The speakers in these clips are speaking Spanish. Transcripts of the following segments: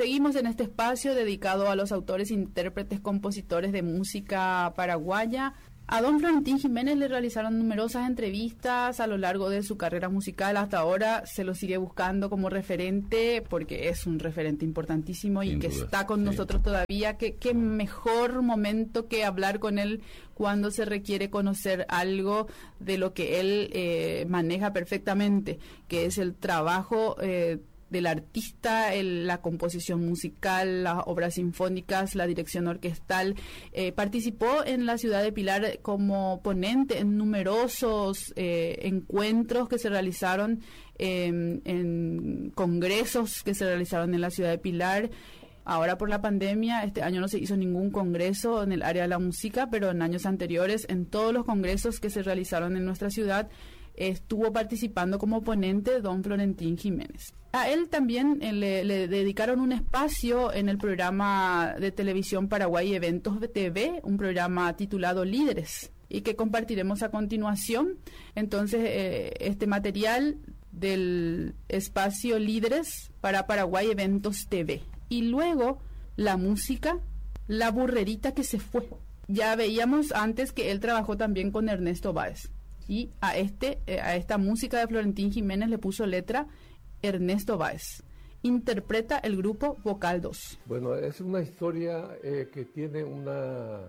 Seguimos en este espacio dedicado a los autores, intérpretes, compositores de música paraguaya. A don Florentín Jiménez le realizaron numerosas entrevistas a lo largo de su carrera musical. Hasta ahora se lo sigue buscando como referente porque es un referente importantísimo y que está con nosotros todavía. Qué mejor momento que hablar con él cuando se requiere conocer algo de lo que él maneja perfectamente, que es el trabajo del artista, la composición musical, las obras sinfónicas, la dirección orquestal. Participó en la ciudad de Pilar como ponente en numerosos encuentros que se realizaron, en congresos que se realizaron en la ciudad de Pilar. Ahora por la pandemia, este año no se hizo ningún congreso en el área de la música, pero en años anteriores, en todos los congresos que se realizaron en nuestra ciudad, estuvo participando como ponente don Florentín Jiménez. A él también le dedicaron un espacio en el programa de televisión Paraguay Eventos TV, un programa titulado Líderes, y que compartiremos a continuación. Entonces, este material del espacio Líderes para Paraguay Eventos TV. Y luego, la música, La burrerita que se fue. Ya veíamos antes que él trabajó también con Ernesto Báez. Y a esta música de Florentín Jiménez le puso letra Ernesto Báez. Interpreta el grupo Vocal 2. Bueno, es una historia que tiene una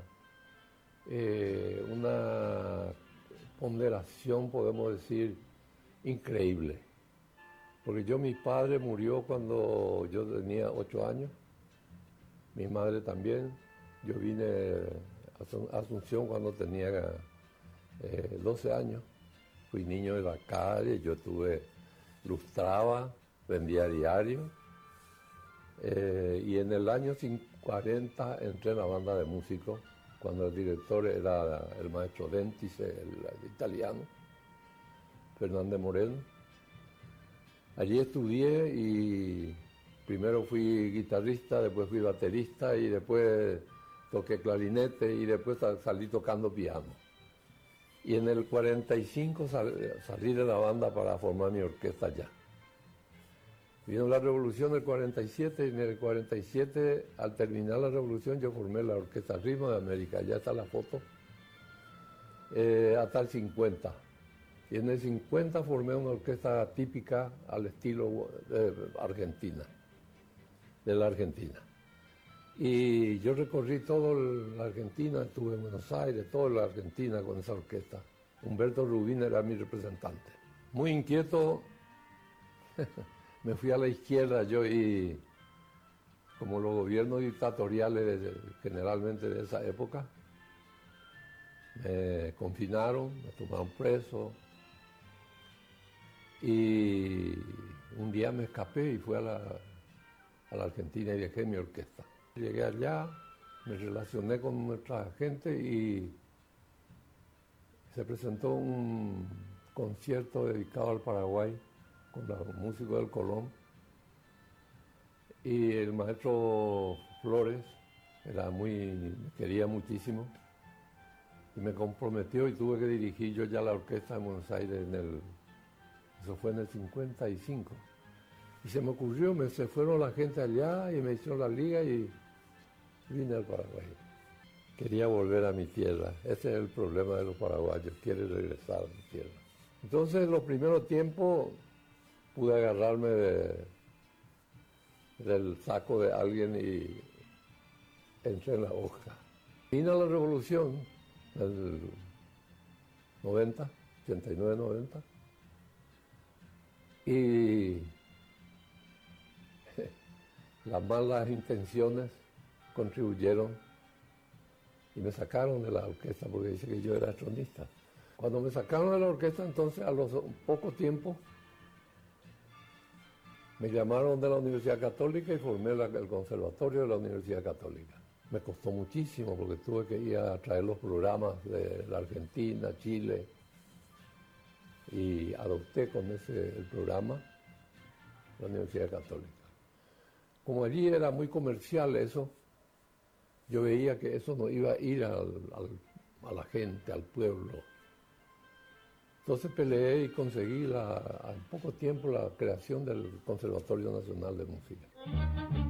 ponderación, podemos decir, increíble. Porque mi padre murió cuando yo tenía 8 años, mi madre también. Yo vine a Asunción cuando tenía 12 años. Fui niño de la calle, ilustraba, vendía diario. Y en el año 40 entré en la banda de músicos, cuando el director era el maestro Dentis, el italiano, Fernández Moreno. Allí estudié y primero fui guitarrista, después fui baterista y después toqué clarinete y después salí tocando piano. Y en el 45 salí de la banda para formar mi orquesta ya. Vino la revolución del 47 y en el 47, al terminar la revolución, yo formé la orquesta Ritmo de América, ya está la foto, hasta el 50. Y en el 50 formé una orquesta típica al estilo de la Argentina. Y yo recorrí toda la Argentina, estuve en Buenos Aires, toda la Argentina con esa orquesta. Humberto Rubín era mi representante. Muy inquieto, me fui a la izquierda yo y como los gobiernos dictatoriales generalmente de esa época, me confinaron, me tomaron preso y un día me escapé y fui a la Argentina y dejé mi orquesta. Llegué allá, me relacioné con nuestra gente y se presentó un concierto dedicado al Paraguay con los músicos del Colón. Y el maestro Flores me quería muchísimo y me comprometió y tuve que dirigir yo ya la orquesta en Buenos Aires eso fue en el 55. Y se me ocurrió, se fueron la gente allá y me hicieron la liga y vine al Paraguay. Quería volver a mi tierra. Ese es el problema de los paraguayos, quieren regresar a mi tierra. Entonces, los primeros tiempos pude agarrarme del saco de alguien y entré en la hoja. Vino la revolución del 90, 89-90, y las malas intenciones contribuyeron y me sacaron de la orquesta porque dice que yo era tronista. Cuando me sacaron de la orquesta, entonces a los poco tiempo me llamaron de la Universidad Católica y formé el conservatorio de la Universidad Católica. Me costó muchísimo porque tuve que ir a traer los programas de la Argentina, Chile, y adopté con el programa de la Universidad Católica. Como allí era muy comercial eso, yo veía que eso no iba a ir a la gente, al pueblo. Entonces peleé y conseguí en poco tiempo la creación del Conservatorio Nacional de Música.